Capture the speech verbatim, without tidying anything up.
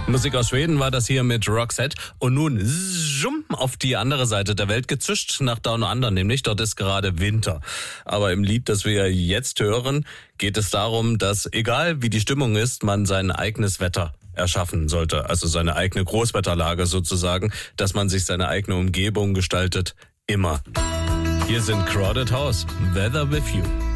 Musik aus Schweden war das hier mit Roxette. Und nun zoom auf die andere Seite der Welt gezischt, nach Down Under, nämlich dort ist gerade Winter. Aber im Lied, das wir jetzt hören, geht es darum, dass egal wie die Stimmung ist, man sein eigenes Wetter erschaffen sollte. Also seine eigene Großwetterlage sozusagen, dass man sich seine eigene Umgebung gestaltet, immer. Hier sind Crowded House, Weather With You.